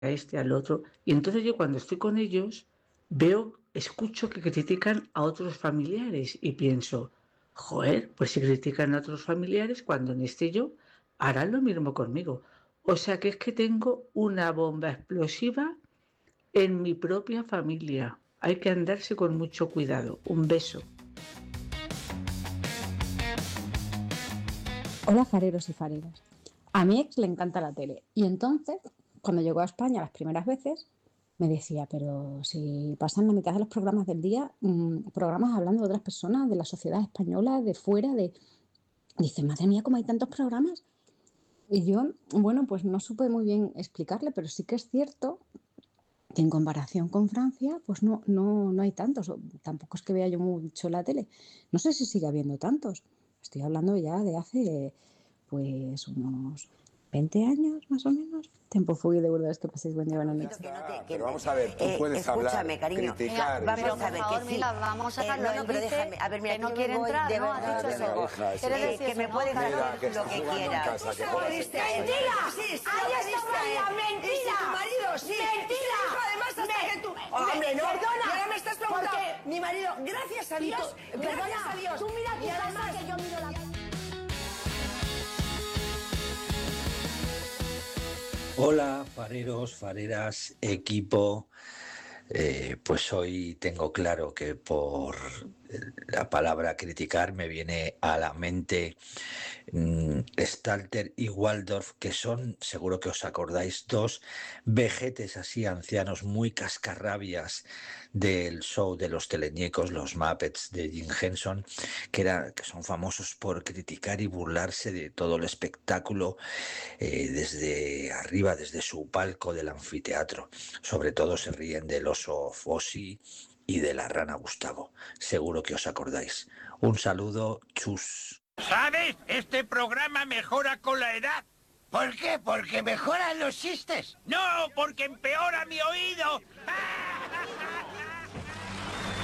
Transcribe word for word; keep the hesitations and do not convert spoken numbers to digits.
a este, al otro. Y entonces yo cuando estoy con ellos, veo, escucho que critican a otros familiares y pienso, joder, pues si critican a otros familiares, cuando no esté yo, harán lo mismo conmigo. O sea que es que tengo una bomba explosiva en mi propia familia. Hay que andarse con mucho cuidado. Un beso. Hola fareros y fareras. A mi ex le encanta la tele y entonces, cuando llegó a España las primeras veces, me decía, pero si pasan la mitad de los programas del día, mmm, programas hablando de otras personas, de la sociedad española, de fuera, de... Dice, madre mía, ¿cómo hay tantos programas? Y yo, bueno, pues no supe muy bien explicarle, pero sí que es cierto que en comparación con Francia, pues no, no, no hay tantos. O tampoco es que vea yo mucho la tele. No sé si sigue habiendo tantos. Estoy hablando ya de hace pues unos veinte años más o menos. Tiempo fui, de verdad, es que paséis buen día, buenas noches. Que no te, que Pero vamos a ver, tú eh, puedes escúchame, hablar, cariño, criticar... Mira, Vamos a ver, que sí. Mira, vamos a dejarlo. Eh, no, no, pero déjame. A ver, mira, que no quiere entrar, de ¿no? Has dicho eso. Eh, que me puedes hacer lo que quieras. ¡Mentira! Sí, sí, ¡Ahí está María! ¡Mentira! tu marido, sí. ¡Mentira! Además, hasta que tú... Hombre, no. Perdona. Y ahora me estás preguntando... Mi marido, gracias a Dios, gracias a Dios. Tú mira tu casa que yo miro la... Hola, fareros, fareras, equipo. Eh, pues hoy tengo claro que por la palabra criticar me viene a la mente mmm, Stalter y Waldorf, que son, seguro que os acordáis, dos vejetes así ancianos muy cascarrabias del show de los teleñecos, los Muppets de Jim Henson, que, era, que son famosos por criticar y burlarse de todo el espectáculo eh, desde arriba, desde su palco del anfiteatro. Sobre todo se ríen del oso Fossi y de la rana Gustavo. Seguro que os acordáis. Un saludo, chus. ¿Sabes? Este programa mejora con la edad. ¿Por qué? ¿Porque mejoran los chistes? No, porque empeora mi oído.